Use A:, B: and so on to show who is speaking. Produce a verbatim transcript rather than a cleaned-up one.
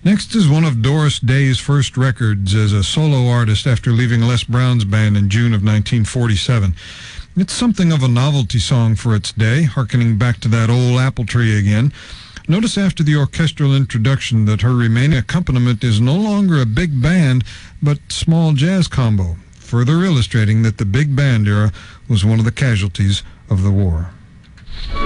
A: Next is one of Doris Day's first records as a solo artist after leaving Les Brown's band in June of nineteen forty-seven. It's something of a novelty song for its day, hearkening back to that old apple tree again. Notice after the orchestral introduction that her remaining accompaniment is no longer a big band, but small jazz combo, further illustrating that the big band era was one of the casualties of the war.